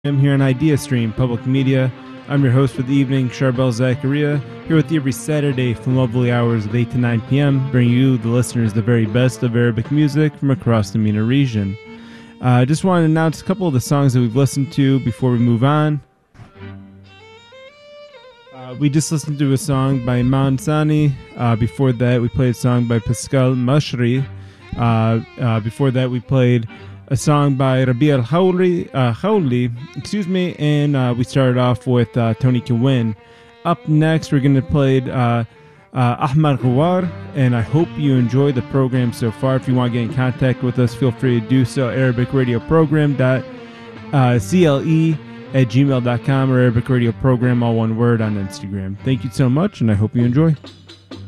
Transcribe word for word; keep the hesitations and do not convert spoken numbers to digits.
I'm here on Idea Stream Public Media. I'm your host for the evening, Charbel Zachariah, here with you every Saturday from lovely hours of eight to nine p.m., bringing you, the listeners, the very best of Arabic music from across the MENA region. Uh, I just want to announce a couple of the songs that we've listened to before we move on. Uh, we just listened to a song by Man Sani. Uh, before that, we played a song by Pascal Mashri. Uh, uh, before that, we played a song by Rabi al-Hawli, uh, Hawli, excuse me, and uh, we started off with uh, Tony Kawin. Up next, we're going to play uh, uh, Ahmad Ghawar, and I hope you enjoy the program so far. If you want to get in contact with us, feel free to do so. Arabic Radio Program dot C L E at gmail dot com or Arabic Radio Program, all one word, on Instagram. Thank you so much, and I hope you enjoy.